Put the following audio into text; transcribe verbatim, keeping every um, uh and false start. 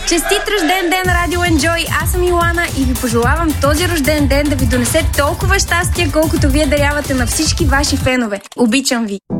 Честит рожден ден, Радио Enjoy! Аз съм Илана и ви пожелавам този рожден ден да ви донесе толкова щастие, колкото вие дарявате на всички ваши фенове. Обичам ви!